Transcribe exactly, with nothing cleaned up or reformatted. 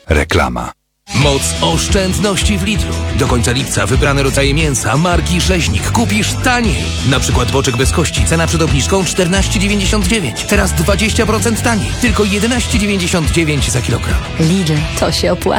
Reklama. Moc oszczędności w Lidlu. Do końca lipca wybrane rodzaje mięsa marki Rzeźnik kupisz taniej. Na przykład boczek bez kości, cena przed obniżką czternaście dziewięćdziesiąt dziewięć. Teraz dwadzieścia procent taniej. Tylko jedenaście dziewięćdziesiąt dziewięć za kilogram. Lidl, to się opłaca.